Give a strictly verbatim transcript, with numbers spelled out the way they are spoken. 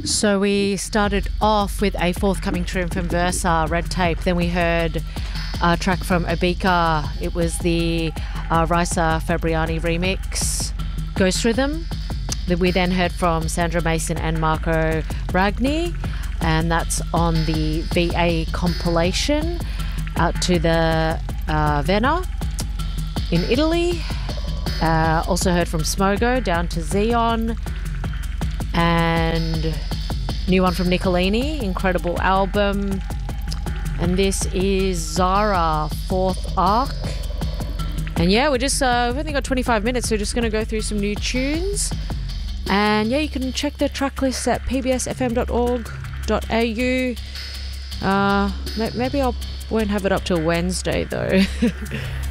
So we started off with a forthcoming tune from Versa, Red Tape. Then we heard a track from Obika. It was the uh, Raisa Fabriani remix, Ghost Rhythm. That we then heard from Sandra Mason and Marco Ragni, and that's on the V A compilation, Out to the uh, Vena in Italy. Uh, also heard from Smogo, Down to Xeon, and new one from Nicolini, incredible album. And this is Zara, Fourth Arc. And yeah, we're just, uh, we've only got twenty-five minutes, so we're just going to go through some new tunes. And yeah, you can check the track list at p b s f m dot org dot a u. Uh, maybe I won't have it up till Wednesday though.